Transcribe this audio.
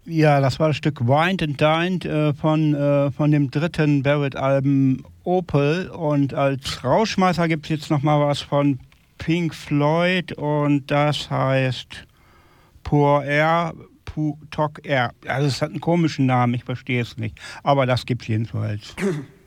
Ja, das war das Stück Wined and Dined von dem dritten Barrett-Album Opal. Und als Rauschmeißer gibt es jetzt noch mal was von Pink Floyd und das heißt Pour Air, Talk Air. Also es hat einen komischen Namen, ich verstehe es nicht. Aber das gibt's jedenfalls.